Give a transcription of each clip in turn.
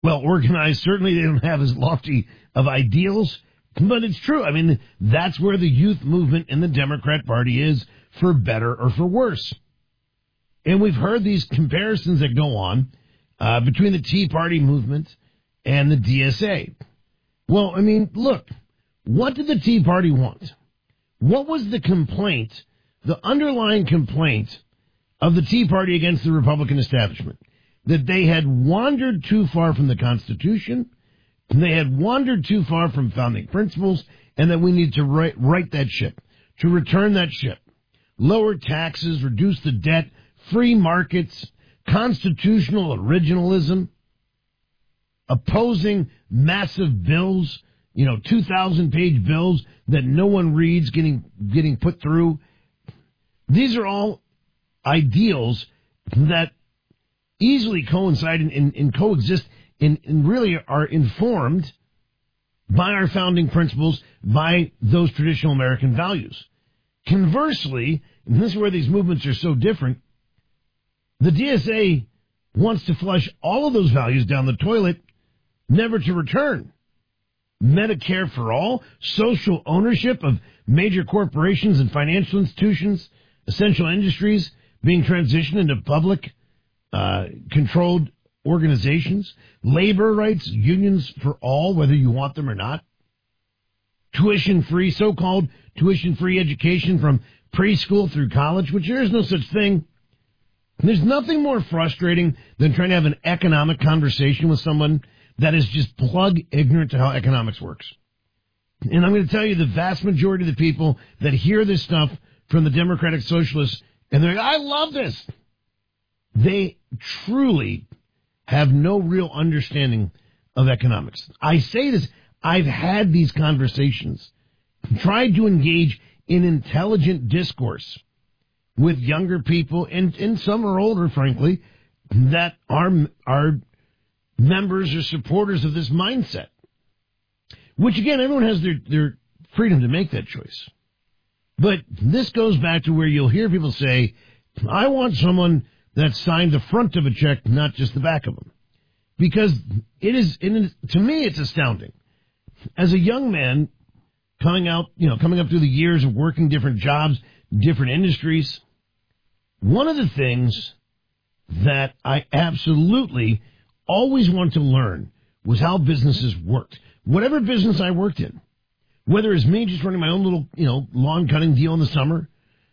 Well, organized, certainly they don't have as lofty of ideals, but it's true. I mean, that's where the youth movement in the Democrat Party is, for better or for worse. And we've heard these comparisons that go on between the Tea Party movement and the DSA. Well, I mean, look, what did the Tea Party want? What was the complaint, the underlying complaint of the Tea Party against the Republican establishment? That they had wandered too far from the Constitution, and they had wandered too far from founding principles, and that we need to right that ship, to return that ship. Lower taxes, reduce the debt, free markets, constitutional originalism, opposing massive bills, 2,000-page bills that no one reads getting put through. These are all ideals that easily coincide and coexist and really are informed by our founding principles, by those traditional American values. Conversely, and this is where these movements are so different, the DSA wants to flush all of those values down the toilet, never to return. Medicare for all, social ownership of major corporations and financial institutions, essential industries being transitioned into public controlled organizations, labor rights, unions for all, whether you want them or not, tuition-free, so-called tuition-free education from preschool through college, which there is no such thing. There's nothing more frustrating than trying to have an economic conversation with someone that is just plug ignorant to how economics works. And I'm going to tell you, the vast majority of the people that hear this stuff from the Democratic Socialists, and they're like, I love this, they truly have no real understanding of economics. I say this, I've had these conversations, tried to engage in intelligent discourse with younger people, and some are older, frankly, that are members or supporters of this mindset. Which, again, everyone has their freedom to make that choice. But this goes back to where you'll hear people say, I want someone that signed the front of a check, not just the back of them. Because to me, it's astounding. As a young man coming up through the years of working different jobs, different industries, one of the things that I absolutely always wanted to learn was how businesses worked. Whatever business I worked in, whether it's me just running my own little, lawn cutting deal in the summer,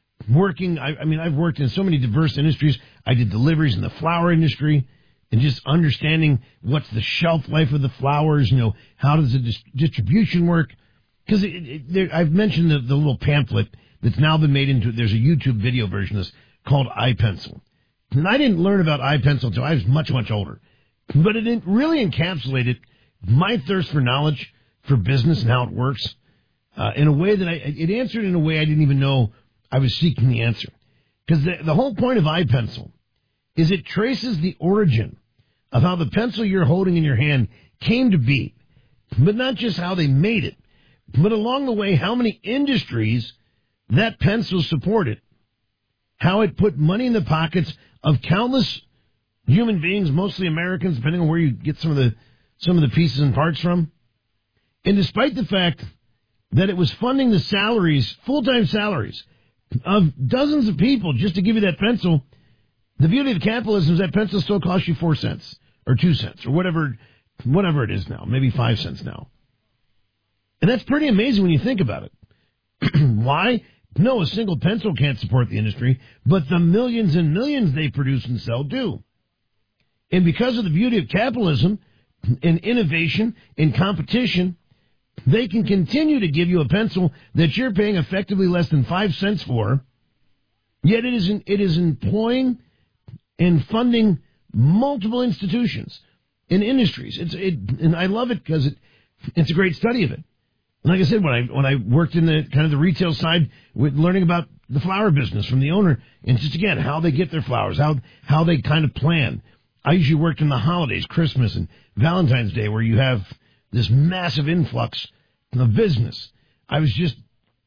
I've worked in so many diverse industries. I did deliveries in the flower industry, and just understanding what's the shelf life of the flowers, how does the distribution work? Because I've mentioned the little pamphlet that's now been made into, there's a YouTube video version of this called iPencil. And I didn't learn about iPencil until I was much, much older. But it really encapsulated my thirst for knowledge, for business and how it works, in a way that it answered in a way I didn't even know I was seeking the answer. Because the whole point of iPencil is it traces the origin of how the pencil you're holding in your hand came to be, but not just how they made it, but along the way how many industries that pencil supported, how it put money in the pockets of countless human beings, mostly Americans, depending on where you get some of the pieces and parts from. And despite the fact that it was funding the salaries, full-time salaries, of dozens of people just to give you that pencil, the beauty of capitalism is that pencil still costs you 4 cents or 2 cents or whatever it is now, maybe 5 cents now. And that's pretty amazing when you think about it. Why? No, a single pencil can't support the industry, but the millions and millions they produce and sell do. And because of the beauty of capitalism and innovation and competition, they can continue to give you a pencil that you're paying effectively less than 5 cents for, yet it is employing and funding multiple institutions and industries. And I love it because it's a great study of it. And like I said, when I worked in the kind of the retail side, with learning about the flower business from the owner, and just again how they get their flowers, how they kind of plan. I usually worked in the holidays, Christmas and Valentine's Day, where you have this massive influx of business. I was just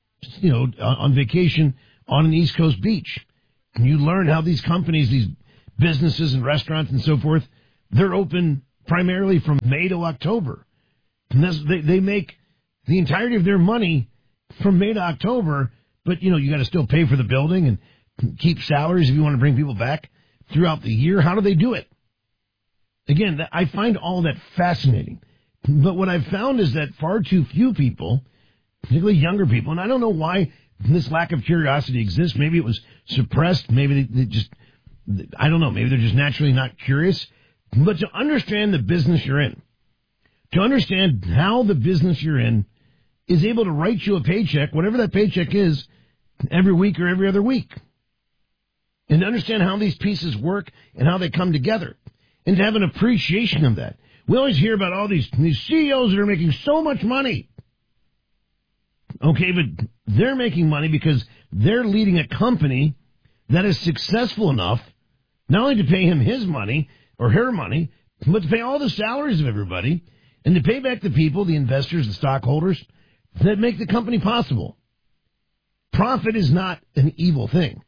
on vacation on an East Coast beach, and you learn how these companies, these businesses and restaurants and so forth, they're open primarily from May to October. And they make the entirety of their money from May to October, but, you got to still pay for the building and keep salaries if you want to bring people back throughout the year. How do they do it? Again, I find all that fascinating. But what I've found is that far too few people, particularly younger people, and I don't know why this lack of curiosity exists. Maybe it was suppressed. Maybe they just, I don't know, maybe they're just naturally not curious. But to understand the business you're in, to understand how the business you're in is able to write you a paycheck, whatever that paycheck is, every week or every other week. And to understand how these pieces work and how they come together. And to have an appreciation of that. We always hear about all these CEOs that are making so much money. Okay, but they're making money because they're leading a company that is successful enough not only to pay him his money or her money, but to pay all the salaries of everybody and to pay back the people, the investors, the stockholders that make the company possible. Profit is not an evil thing.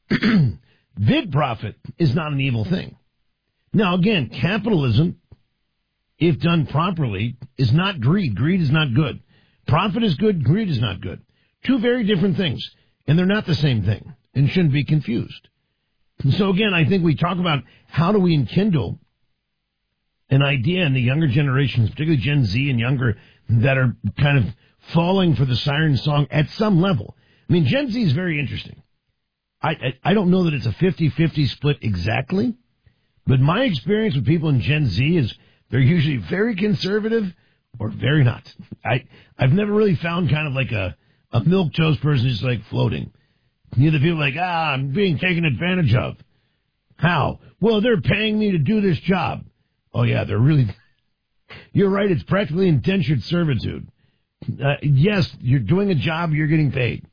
Big profit is not an evil thing. Now, again, capitalism, if done properly, is not greed. Greed is not good. Profit is good. Greed is not good. Two very different things, and they're not the same thing and shouldn't be confused. And so, again, I think we talk about how do we enkindle an idea in the younger generations, particularly Gen Z and younger, that are kind of falling for the siren song at some level. I mean, Gen Z is very interesting. I don't know that it's a 50-50 split exactly, but my experience with people in Gen Z is they're usually very conservative or very not. I've never really found kind of like a milquetoast person just like floating. The people like, I'm being taken advantage of. How? Well, they're paying me to do this job. Oh, yeah, they're really... You're right, it's practically indentured servitude. Yes, you're doing a job, you're getting paid.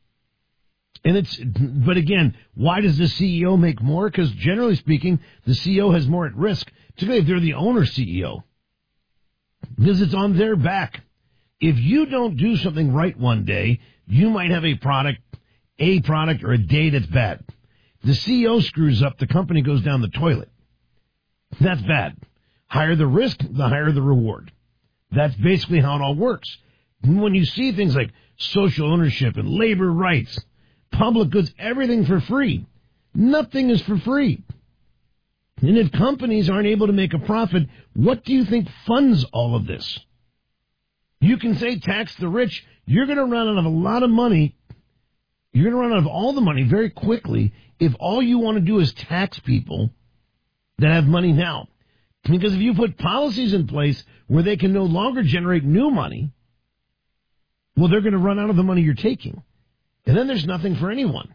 But again, why does the CEO make more? Because generally speaking, the CEO has more at risk, particularly if they're the owner CEO. Because it's on their back. If you don't do something right one day, you might have a product or a day that's bad. The CEO screws up, the company goes down the toilet. That's bad. Higher the risk, the higher the reward. That's basically how it all works. When you see things like social ownership and labor rights, public goods, everything for free. Nothing is for free. And if companies aren't able to make a profit, what do you think funds all of this? You can say tax the rich. You're going to run out of a lot of money. You're going to run out of all the money very quickly if all you want to do is tax people that have money now. Because if you put policies in place where they can no longer generate new money, well, they're going to run out of the money you're taking. And then there's nothing for anyone.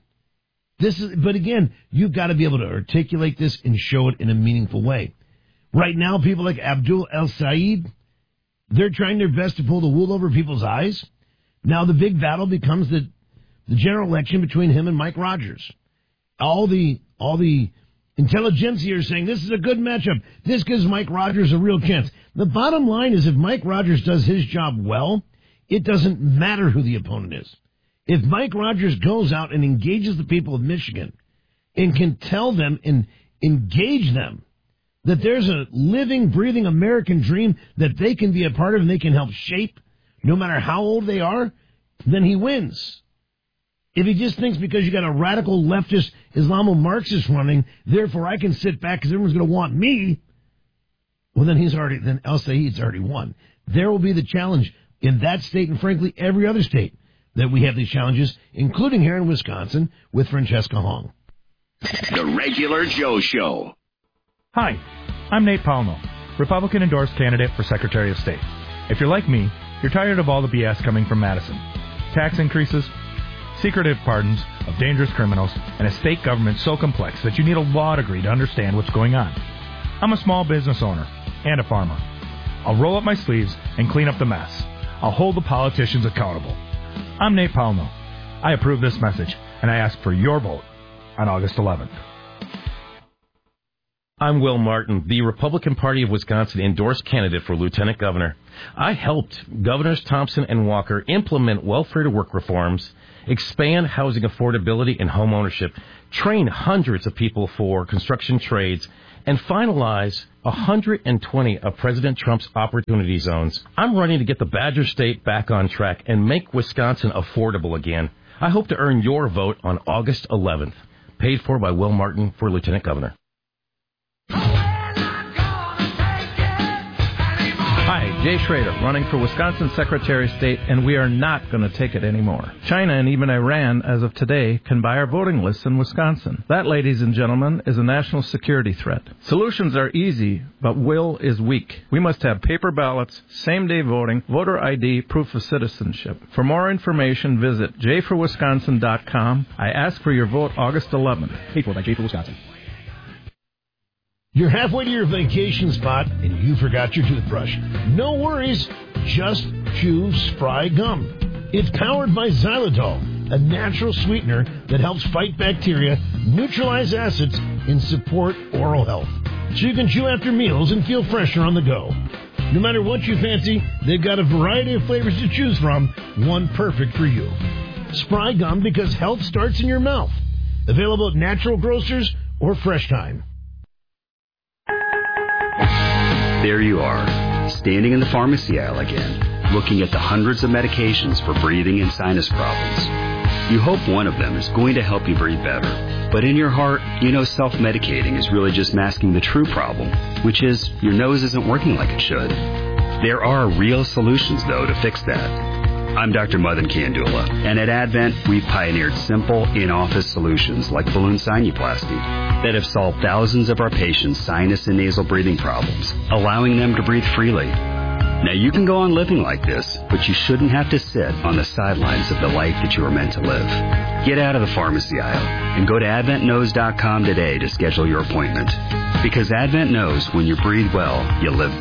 But again, you've got to be able to articulate this and show it in a meaningful way. Right now, people like Abdul El-Sayed, they're trying their best to pull the wool over people's eyes. Now the big battle becomes the general election between him and Mike Rogers. All the intelligentsia are saying this is a good matchup. This gives Mike Rogers a real chance. The bottom line is if Mike Rogers does his job well, it doesn't matter who the opponent is. If Mike Rogers goes out and engages the people of Michigan and can tell them and engage them that there's a living, breathing American dream that they can be a part of and they can help shape no matter how old they are, then he wins. If he just thinks because you got a radical leftist Islamo-Marxist running, therefore I can sit back because everyone's going to want me, well, then El-Sayed's already won. There will be the challenge in that state and, frankly, every other state that we have these challenges, including here in Wisconsin with Francesca Hong. The Regular Joe Show. Hi, I'm Nate Palmo, Republican-endorsed candidate for Secretary of State. If you're like me, you're tired of all the BS coming from Madison. Tax increases, secretive pardons of dangerous criminals, and a state government so complex that you need a law degree to understand what's going on. I'm a small business owner and a farmer. I'll roll up my sleeves and clean up the mess. I'll hold the politicians accountable. I'm Nate Palmo. I approve this message, and I ask for your vote on August 11th. I'm Will Martin, the Republican Party of Wisconsin endorsed candidate for Lieutenant Governor. I helped Governors Thompson and Walker implement welfare-to-work reforms, expand housing affordability and home ownership, train hundreds of people for construction trades, and finalize 120 of President Trump's opportunity zones. I'm running to get the Badger State back on track and make Wisconsin affordable again. I hope to earn your vote on August 11th. Paid for by Will Martin for Lieutenant Governor. Hi, Jay Schrader, running for Wisconsin Secretary of State, and we are not going to take it anymore. China and even Iran, as of today, can buy our voting lists in Wisconsin. That, ladies and gentlemen, is a national security threat. Solutions are easy, but will is weak. We must have paper ballots, same-day voting, voter ID, proof of citizenship. For more information, visit jforwisconsin.com. I ask for your vote August 11th. Paid for by J for Wisconsin. You're halfway to your vacation spot and you forgot your toothbrush. No worries, just chew Spry Gum. It's powered by xylitol, a natural sweetener that helps fight bacteria, neutralize acids, and support oral health. So you can chew after meals and feel fresher on the go. No matter what you fancy, they've got a variety of flavors to choose from, one perfect for you. Spry Gum, because health starts in your mouth. Available at natural grocers or Fresh Time. There you are, standing in the pharmacy aisle again, looking at the hundreds of medications for breathing and sinus problems. You hope one of them is going to help you breathe better. But in your heart, you know self-medicating is really just masking the true problem, which is your nose isn't working like it should. There are real solutions, though, to fix that. I'm Dr. Madan Kandula, and at Advent, we've pioneered simple, in-office solutions like balloon sinuplasty that have solved thousands of our patients' sinus and nasal breathing problems, allowing them to breathe freely. Now, you can go on living like this, but you shouldn't have to sit on the sidelines of the life that you were meant to live. Get out of the pharmacy aisle and go to AdventKnows.com today to schedule your appointment. Because Advent knows when you breathe well, you live